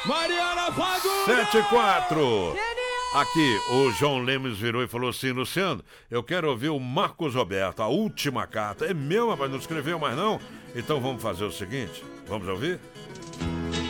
Mariana Fagundes! 7-4. Aqui, o João Lemos virou e falou assim: Luciano, eu quero ouvir o Marcos Roberto, a última carta. É meu, rapaz, não escreveu mais não? Então vamos fazer o seguinte, vamos ouvir?